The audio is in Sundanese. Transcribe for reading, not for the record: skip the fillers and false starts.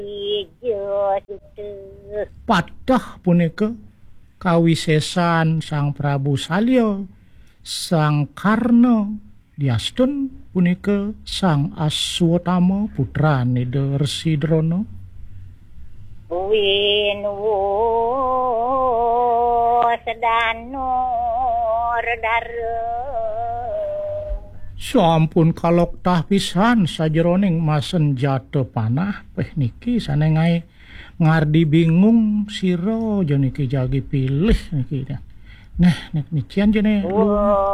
Patah punika kawisesan Sang Prabu Salya, Sang Karna diastun punika Sang Aswatama putrane Resi Drona. Winuwo sedano redara. Sampun kaloktah pisan sajeroning masenjata panah niki sanengae ngardi bingung sira aja niki jagi pilih niki. Nah niki jene.